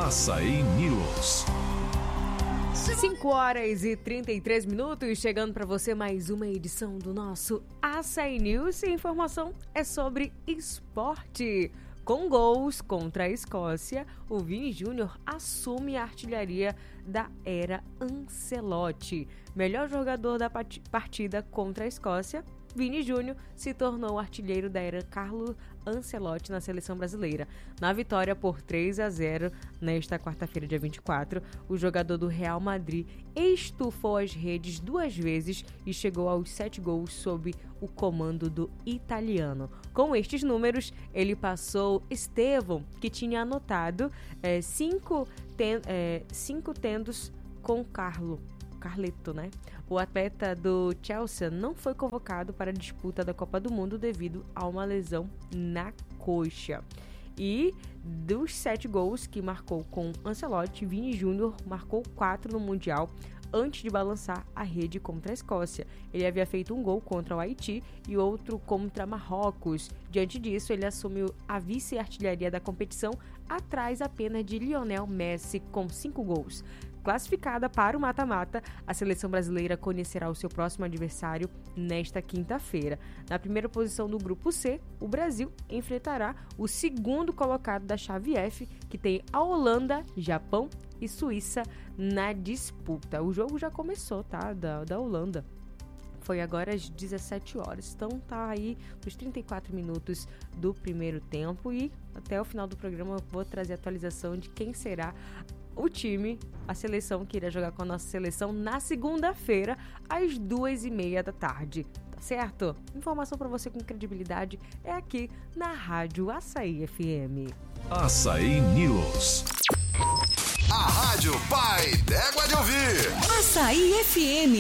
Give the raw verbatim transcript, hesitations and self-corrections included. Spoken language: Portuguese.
Açaí News. cinco horas e trinta e três minutos, chegando para você mais uma edição do nosso Açaí News. E a informação é sobre esporte. Com gols contra a Escócia, o Vini Júnior assume a artilharia da era Ancelotti. Melhor jogador da partida contra a Escócia, Vini Júnior se tornou artilheiro da era Carlo Ancelotti na seleção brasileira. Na vitória por três a zero, nesta quarta-feira, dia vinte e quatro, o jogador do Real Madrid estufou as redes duas vezes e chegou aos sete gols sob o comando do italiano. Com estes números, ele passou Estevão, que tinha anotado é, cinco, ten, é, cinco tendos com Carlo. Carleto, né? O atleta do Chelsea não foi convocado para a disputa da Copa do Mundo devido a uma lesão na coxa. E dos sete gols que marcou com Ancelotti, Vini Júnior marcou quatro no Mundial antes de balançar a rede contra a Escócia. Ele havia feito um gol contra o Haiti e outro contra Marrocos. Diante disso, ele assumiu a vice-artilharia da competição, atrás apenas de Lionel Messi, com cinco gols. Classificada para o mata-mata, a seleção brasileira conhecerá o seu próximo adversário nesta quinta-feira. Na primeira posição do grupo C, o Brasil enfrentará o segundo colocado da chave F, que tem a Holanda, Japão e Suíça na disputa. O jogo já começou, tá? Da, da Holanda. Foi agora às dezessete horas. Então tá aí nos trinta e quatro minutos do primeiro tempo. E até o final do programa eu vou trazer a atualização de quem será o time, a seleção que irá jogar com a nossa seleção na segunda-feira, às duas e meia da tarde. Tá certo? Informação para você com credibilidade é aqui na Rádio Açaí F M. Açaí News. A Rádio Pai d'Égua de Ouvir. Açaí F M.